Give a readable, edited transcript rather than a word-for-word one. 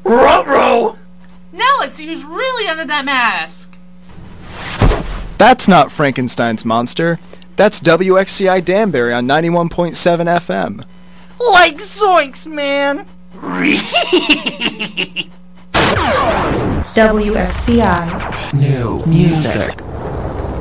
Ruh-roh! Now let's see who's really under that mask. That's not Frankenstein's monster. That's WXCI Danbury on 91.7 FM. Like zoinks, man! WXCI. New music.